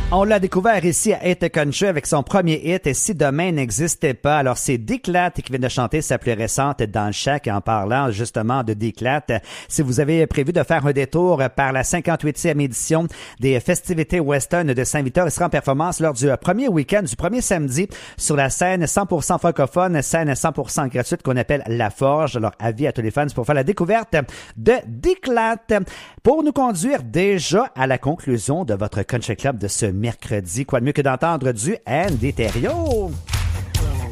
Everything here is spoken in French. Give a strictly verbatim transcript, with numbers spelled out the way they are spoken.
On l'a découvert ici à Hit Country avec son premier hit et Si demain n'existait pas. Alors c'est Déclate qui vient de chanter sa plus récente Dans le Shack en parlant justement de Déclate. Si vous avez prévu de faire un détour par la cinquante-huitième édition des festivités western de Saint-Victor, il sera en performance lors du premier week-end, du premier samedi sur la scène cent pour cent francophone, scène cent pour cent gratuite qu'on appelle La Forge. Alors avis à tous les fans pour faire la découverte de Déclate. Pour nous conduire déjà à la conclusion de votre Country Club de ce mercredi. Quoi de mieux que d'entendre du Andy Thériault?